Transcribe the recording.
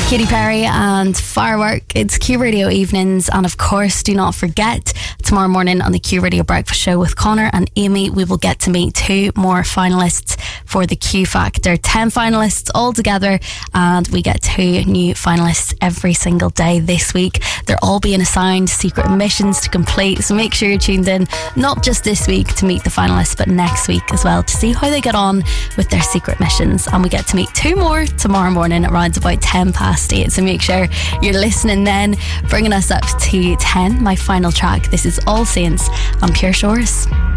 Katy Perry and Firework. It's Q Radio Evenings, and of course, do not forget, tomorrow morning on the Q Radio Breakfast Show with Connor and Amy, we will get to meet 2 more finalists for the Q Factor. 10 finalists all together, and we get 2 new finalists every single day this week. They're all being assigned secret missions to complete, so make sure you're tuned in, not just this week to meet the finalists, but next week as well, to see how they get on with their secret missions. And we get to meet 2 more tomorrow morning around about 8:10, so make sure you're listening then. Bringing us up to 10, my final track. This is All Saints on Pure Shores.